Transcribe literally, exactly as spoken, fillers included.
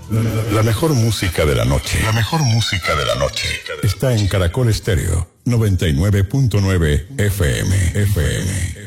La mejor música de la noche. La mejor música de la noche. Está en Caracol Estéreo noventa y nueve punto nueve F M. F M.